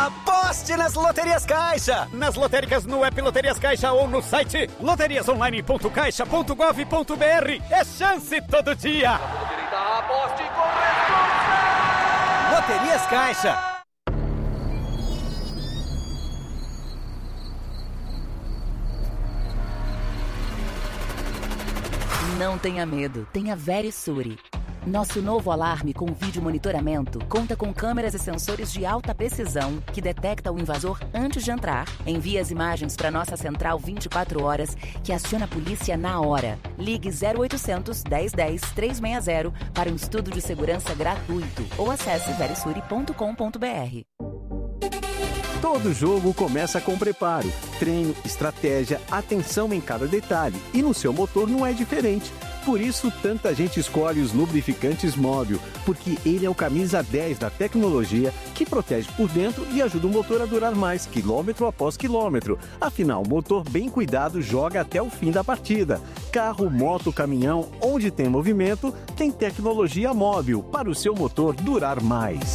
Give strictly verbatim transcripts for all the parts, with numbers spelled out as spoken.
Aposte nas Loterias Caixa! Nas lotéricas no app Loterias Caixa ou no site loterias online ponto caixa ponto gov ponto br. É chance todo dia! Aposte com responsa! Loterias Caixa! Não tenha medo, tenha Verisure. Nosso novo alarme com vídeo monitoramento conta com câmeras e sensores de alta precisão que detecta o invasor antes de entrar, envia as imagens para nossa central vinte e quatro horas, que aciona a polícia na hora. Ligue zero oitocentos, dez dez, trezentos e sessenta para um estudo de segurança gratuito ou acesse verisure ponto com ponto br. Todo jogo começa com preparo, treino, estratégia, atenção em cada detalhe. E no seu motor não é diferente. Por isso, tanta gente escolhe os lubrificantes Móbil, porque ele é o camisa dez da tecnologia que protege por dentro e ajuda o motor a durar mais, quilômetro após quilômetro. Afinal, motor bem cuidado joga até o fim da partida. Carro, moto, caminhão, onde tem movimento, tem tecnologia Móbil para o seu motor durar mais.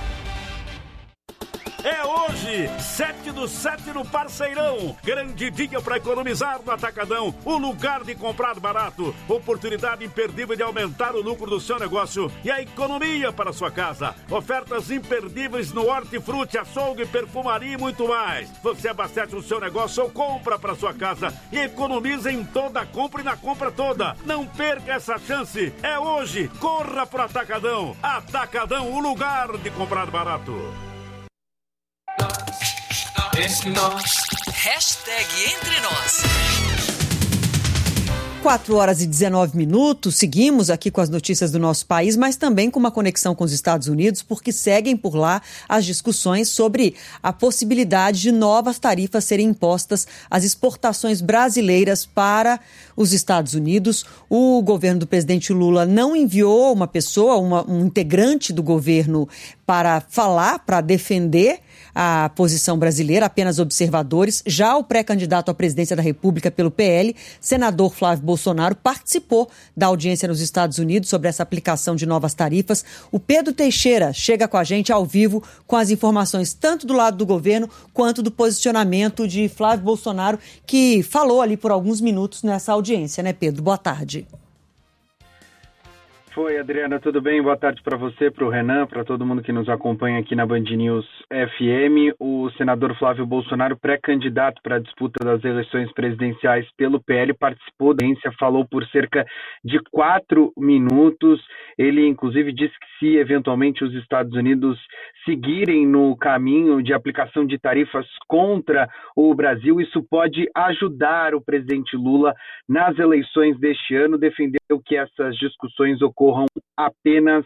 É hoje, sete do sete no Parceirão. Grande dia para economizar no Atacadão. O lugar de comprar barato. Oportunidade imperdível de aumentar o lucro do seu negócio e a economia para a sua casa. Ofertas imperdíveis no hortifruti, açougue, perfumaria e muito mais. Você abastece o seu negócio ou compra para sua casa e economiza em toda a compra e na compra toda. Não perca essa chance. É hoje. Corra pro Atacadão. Atacadão, o lugar de comprar barato. Entre nós. Hashtag Entre Nós. quatro horas e dezenove minutos, seguimos aqui com as notícias do nosso país, mas também com uma conexão com os Estados Unidos, porque seguem por lá as discussões sobre a possibilidade de novas tarifas serem impostas às exportações brasileiras para os Estados Unidos. O governo do presidente Lula não enviou uma pessoa, uma, um integrante do governo para falar, para defender a posição brasileira, apenas observadores. Já o pré-candidato à presidência da República pelo P L, senador Flávio Bolsonaro, participou da audiência nos Estados Unidos sobre essa aplicação de novas tarifas. O Pedro Teixeira chega com a gente ao vivo com as informações tanto do lado do governo quanto do posicionamento de Flávio Bolsonaro, que falou ali por alguns minutos nessa audiência, né, Pedro? Boa tarde. Foi, Adriana, tudo bem? Boa tarde para você, para o Renan, para todo mundo que nos acompanha aqui na Band News F M. O senador Flávio Bolsonaro, pré-candidato para a disputa das eleições presidenciais pelo P L, participou da audiência, falou por cerca de quatro minutos. Ele, inclusive, disse que se eventualmente os Estados Unidos seguirem no caminho de aplicação de tarifas contra o Brasil, isso pode ajudar o presidente Lula nas eleições deste ano. Defendeu que essas discussões ocorram apenas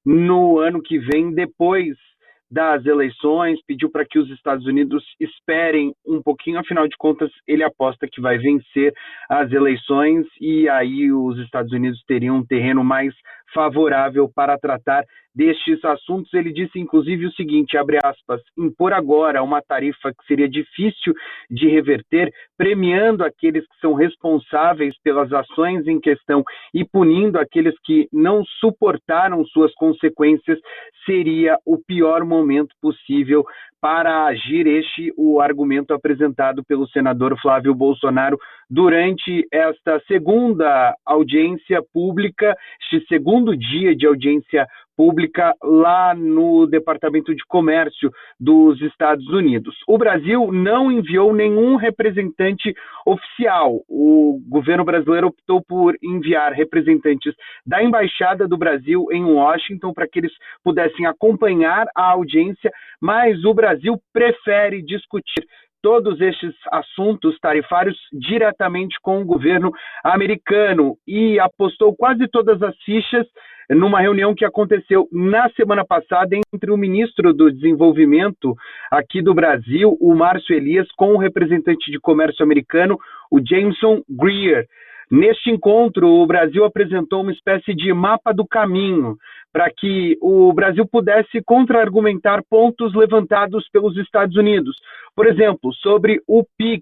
no ano que vem, depois das eleições, pediu para que os Estados Unidos esperem um pouquinho, afinal de contas, ele aposta que vai vencer as eleições e aí os Estados Unidos teriam um terreno mais favorável para tratar destes assuntos. Ele disse, inclusive, o seguinte, abre aspas, impor agora uma tarifa que seria difícil de reverter, premiando aqueles que são responsáveis pelas ações em questão e punindo aqueles que não suportaram suas consequências, seria o pior momento possível para agir. Este o argumento apresentado pelo senador Flávio Bolsonaro durante esta segunda audiência pública, este segundo dia de audiência pública lá no Departamento de Comércio dos Estados Unidos. O Brasil não enviou nenhum representante oficial. O governo brasileiro optou por enviar representantes da Embaixada do Brasil em Washington para que eles pudessem acompanhar a audiência, mas o Brasil prefere discutir todos estes assuntos tarifários diretamente com o governo americano e apostou quase todas as fichas numa reunião que aconteceu na semana passada entre o ministro do Desenvolvimento aqui do Brasil, o Márcio Elias, com o representante de comércio americano, o Jameson Greer. Neste encontro, o Brasil apresentou uma espécie de mapa do caminho para que o Brasil pudesse contra-argumentar pontos levantados pelos Estados Unidos. Por exemplo, sobre o PIX.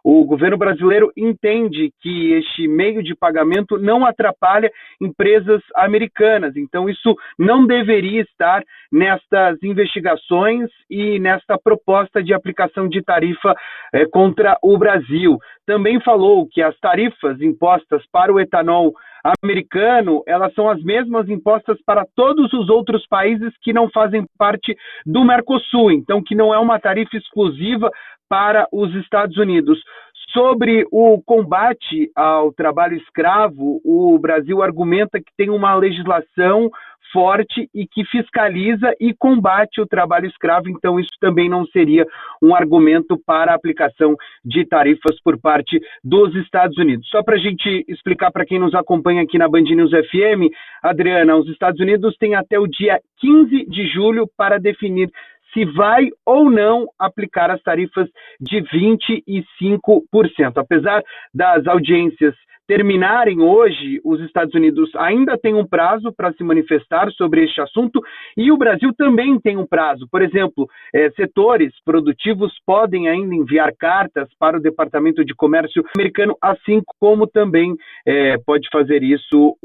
o governo brasileiro entende que este meio de pagamento não atrapalha empresas americanas. Então, isso não deveria estar nestas investigações e nesta proposta de aplicação de tarifa eh, contra o Brasil. Também falou que as tarifas impostas para o etanol americano, elas são as mesmas impostas para todos os outros países que não fazem parte do Mercosul, então que não é uma tarifa exclusiva para os Estados Unidos. Sobre o combate ao trabalho escravo, o Brasil argumenta que tem uma legislação forte e que fiscaliza e combate o trabalho escravo, então isso também não seria um argumento para a aplicação de tarifas por parte dos Estados Unidos. Só para a gente explicar para quem nos acompanha aqui na Band News F M, Adriana, os Estados Unidos têm até o dia quinze de julho para definir se vai ou não aplicar as tarifas de vinte e cinco por cento. Apesar das audiências terminarem hoje, os Estados Unidos ainda têm um prazo para se manifestar sobre este assunto e o Brasil também tem um prazo. Por exemplo, eh, setores produtivos podem ainda enviar cartas para o Departamento de Comércio americano, assim como também eh, pode fazer isso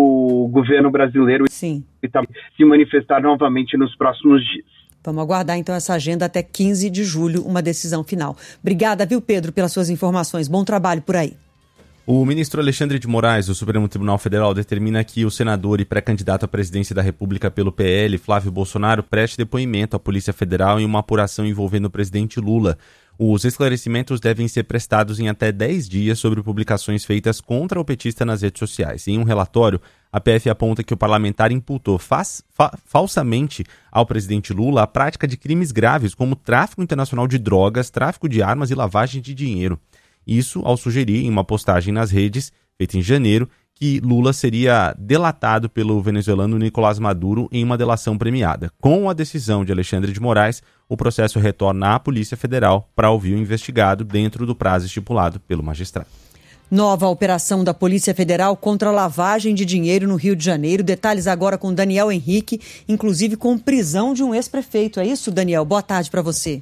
o governo brasileiro. Sim. E se manifestar novamente nos próximos dias. Vamos aguardar, então, essa agenda até quinze de julho, uma decisão final. Obrigada, viu, Pedro, pelas suas informações. Bom trabalho por aí. O ministro Alexandre de Moraes, do Supremo Tribunal Federal, determina que o senador e pré-candidato à presidência da República pelo P L, Flávio Bolsonaro, preste depoimento à Polícia Federal em uma apuração envolvendo o presidente Lula. Os esclarecimentos devem ser prestados em até dez dias sobre publicações feitas contra o petista nas redes sociais. Em um relatório, a P F aponta que o parlamentar imputou faz, fa, falsamente ao presidente Lula a prática de crimes graves como tráfico internacional de drogas, tráfico de armas e lavagem de dinheiro. Isso ao sugerir, em uma postagem nas redes, feita em janeiro, que Lula seria delatado pelo venezuelano Nicolás Maduro em uma delação premiada. Com a decisão de Alexandre de Moraes, o processo retorna à Polícia Federal para ouvir o investigado dentro do prazo estipulado pelo magistrado. Nova operação da Polícia Federal contra a lavagem de dinheiro no Rio de Janeiro. Detalhes agora com Daniel Henrique, inclusive com prisão de um ex-prefeito. É isso, Daniel? Boa tarde para você.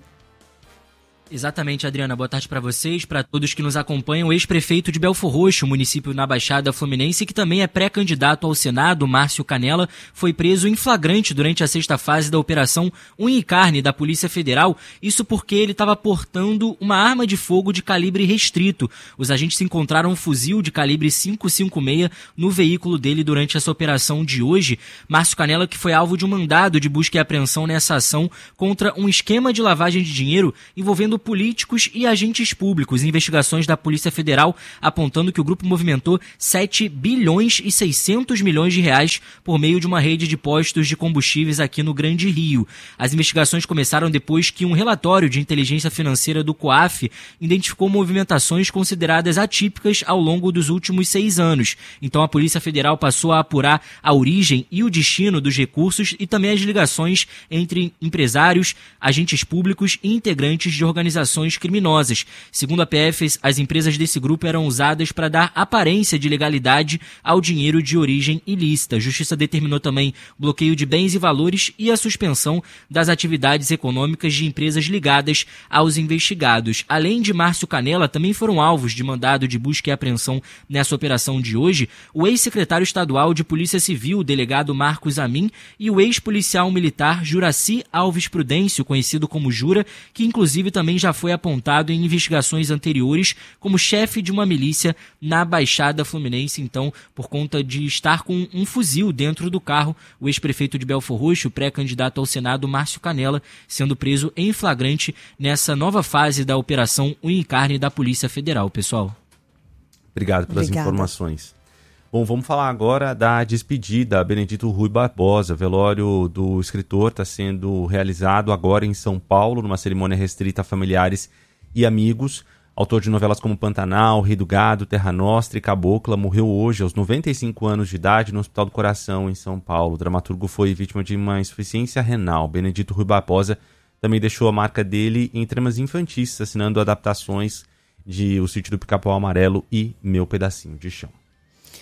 Exatamente, Adriana. Boa tarde para vocês, para todos que nos acompanham. O ex-prefeito de Belfor Roxo, município na Baixada Fluminense, que também é pré-candidato ao Senado, Márcio Canella, foi preso em flagrante durante a sexta fase da Operação Unha e Carne da Polícia Federal. Isso porque ele estava portando uma arma de fogo de calibre restrito. Os agentes encontraram um fuzil de calibre cinco cinco seis no veículo dele durante essa operação de hoje. Márcio Canella, que foi alvo de um mandado de busca e apreensão nessa ação contra um esquema de lavagem de dinheiro envolvendo políticos e agentes públicos. Investigações da Polícia Federal apontando que o grupo movimentou sete bilhões e seiscentos milhões de reais por meio de uma rede de postos de combustíveis aqui no Grande Rio. As investigações começaram depois que um relatório de inteligência financeira do COAF identificou movimentações consideradas atípicas ao longo dos últimos seis anos. Então a Polícia Federal passou a apurar a origem e o destino dos recursos e também as ligações entre empresários, agentes públicos e integrantes de organizações organizações criminosas. Segundo a P F, as empresas desse grupo eram usadas para dar aparência de legalidade ao dinheiro de origem ilícita. A Justiça determinou também bloqueio de bens e valores e a suspensão das atividades econômicas de empresas ligadas aos investigados. Além de Márcio Canella, também foram alvos de mandado de busca e apreensão nessa operação de hoje o ex-secretário estadual de Polícia Civil, o delegado Marcos Amin, e o ex-policial militar Juraci Alves Prudêncio, conhecido como Jura, que inclusive também já foi apontado em investigações anteriores como chefe de uma milícia na Baixada Fluminense. Então, por conta de estar com um fuzil dentro do carro, o ex-prefeito de Belfor Roxo, pré-candidato ao Senado, Márcio Canella, sendo preso em flagrante nessa nova fase da Operação Unha e Carne da Polícia Federal, pessoal. Obrigado pelas Obrigada. informações. Bom, vamos falar agora da despedida. Benedito Rui Barbosa, velório do escritor, está sendo realizado agora em São Paulo, numa cerimônia restrita a familiares e amigos. Autor de novelas como Pantanal, Rei do Gado, Terra Nostra e Cabocla, morreu hoje, aos noventa e cinco anos de idade, no Hospital do Coração, em São Paulo. O dramaturgo foi vítima de uma insuficiência renal. Benedito Rui Barbosa também deixou a marca dele em tramas infantis, assinando adaptações de O Sítio do Pica-Pau Amarelo e Meu Pedacinho de Chão.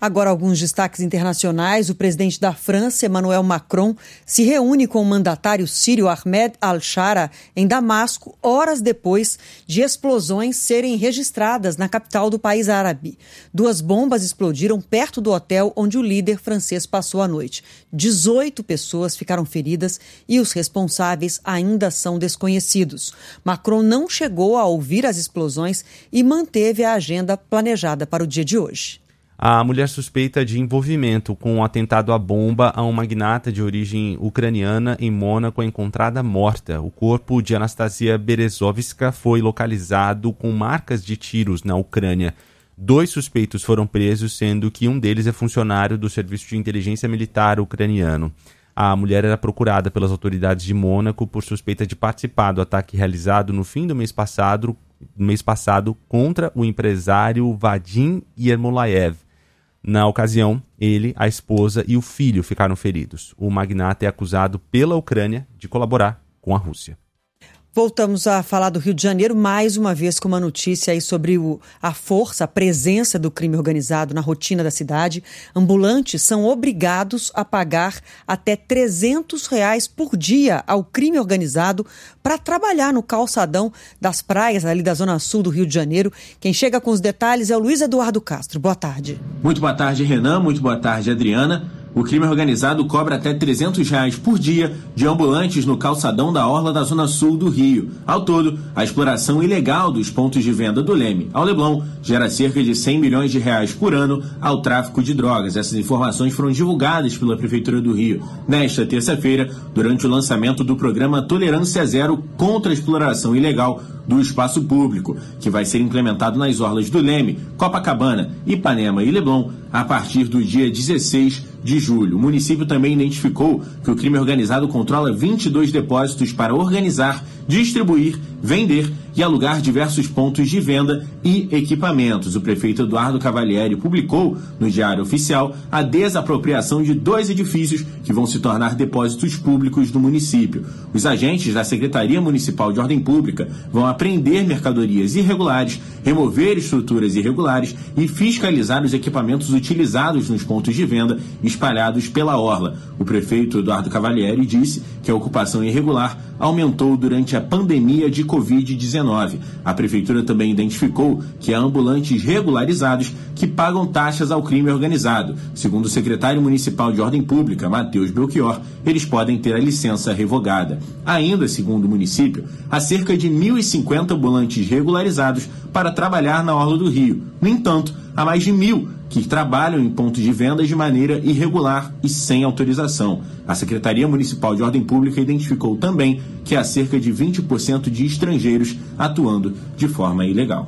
Agora, alguns destaques internacionais. O presidente da França, Emmanuel Macron, se reúne com o mandatário sírio Ahmed al-Shara em Damasco, horas depois de explosões serem registradas na capital do país árabe. Duas bombas explodiram perto do hotel onde o líder francês passou a noite. dezoito pessoas ficaram feridas e os responsáveis ainda são desconhecidos. Macron não chegou a ouvir as explosões e manteve a agenda planejada para o dia de hoje. A mulher suspeita de envolvimento com o atentado à bomba a um magnata de origem ucraniana em Mônaco é encontrada morta. O corpo de Anastasia Berezovska foi localizado com marcas de tiros na Ucrânia. Dois suspeitos foram presos, sendo que um deles é funcionário do Serviço de Inteligência Militar ucraniano. A mulher era procurada pelas autoridades de Mônaco por suspeita de participar do ataque realizado no fim do mês passado, no mês passado contra o empresário Vadim Yermolaev. Na ocasião, ele, a esposa e o filho ficaram feridos. O magnata é acusado pela Ucrânia de colaborar com a Rússia. Voltamos a falar do Rio de Janeiro, mais uma vez com uma notícia aí sobre o, a força, a presença do crime organizado na rotina da cidade. Ambulantes são obrigados a pagar até trezentos reais por dia ao crime organizado para trabalhar no calçadão das praias ali da Zona Sul do Rio de Janeiro. Quem chega com os detalhes é o Luiz Eduardo Castro. Boa tarde. Muito boa tarde, Renan. Muito boa tarde, Adriana. O crime organizado cobra até trezentos reais por dia de ambulantes no calçadão da orla da Zona Sul do Rio. Ao todo, a exploração ilegal dos pontos de venda do Leme ao Leblon gera cerca de cem milhões de reais por ano ao tráfico de drogas. Essas informações foram divulgadas pela Prefeitura do Rio nesta terça-feira, durante o lançamento do programa Tolerância Zero contra a exploração ilegal do espaço público, que vai ser implementado nas orlas do Leme, Copacabana, Ipanema e Leblon a partir do dia dezesseis de julho. O município também identificou que o crime organizado controla vinte e dois depósitos para organizar, distribuir, vender e alugar diversos pontos de venda e equipamentos. O prefeito Eduardo Cavalieri publicou no Diário Oficial a desapropriação de dois edifícios que vão se tornar depósitos públicos do município. Os agentes da Secretaria Municipal de Ordem Pública vão apreender mercadorias irregulares, remover estruturas irregulares e fiscalizar os equipamentos utilizados nos pontos de venda espalhados pela orla. O prefeito Eduardo Cavalieri disse que a ocupação irregular aumentou durante a pandemia de covid dezenove. A prefeitura também identificou que há ambulantes regularizados que pagam taxas ao crime organizado. Segundo o secretário municipal de Ordem Pública, Matheus Belchior, eles podem ter a licença revogada. Ainda, segundo o município, há cerca de mil e cinquenta ambulantes regularizados para trabalhar na orla do Rio. No entanto, há mais de mil que trabalham em pontos de venda de maneira irregular e sem autorização. A Secretaria Municipal de Ordem Pública identificou também que há cerca de vinte por cento de estrangeiros atuando de forma ilegal.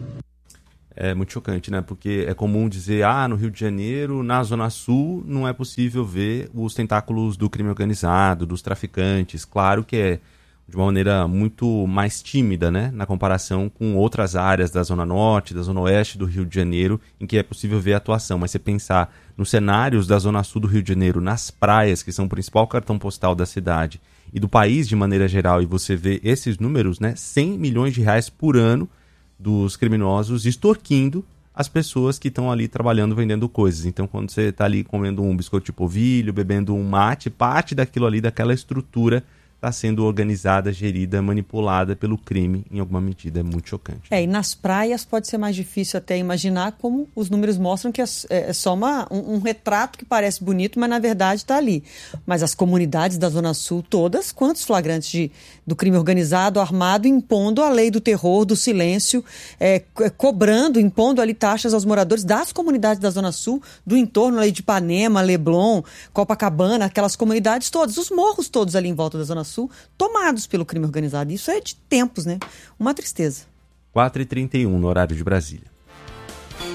É muito chocante, né? Porque é comum dizer, ah, no Rio de Janeiro, na Zona Sul, não é possível ver os tentáculos do crime organizado, dos traficantes. Claro que é de uma maneira muito mais tímida, né, na comparação com outras áreas da Zona Norte, da Zona Oeste do Rio de Janeiro, em que é possível ver a atuação. Mas você pensar nos cenários da Zona Sul do Rio de Janeiro, nas praias, que são o principal cartão postal da cidade, e do país de maneira geral, e você vê esses números, né, cem milhões de reais por ano dos criminosos extorquindo as pessoas que estão ali trabalhando, vendendo coisas. Então, quando você está ali comendo um biscoito de polvilho, bebendo um mate, parte daquilo ali, daquela estrutura, está sendo organizada, gerida, manipulada pelo crime em alguma medida. É muito chocante. É, e nas praias pode ser mais difícil até imaginar, como os números mostram que é, é só uma, um, um retrato que parece bonito, mas na verdade está ali. Mas as comunidades da Zona Sul todas, quantos flagrantes de, do crime organizado, armado, impondo a lei do terror, do silêncio, é, cobrando, impondo ali taxas aos moradores das comunidades da Zona Sul, do entorno ali de Ipanema, Leblon, Copacabana, aquelas comunidades todas, os morros todos ali em volta da Zona Sul, tomados pelo crime organizado. Isso é de tempos, né? Uma tristeza. quatro e trinta e um no horário de Brasília.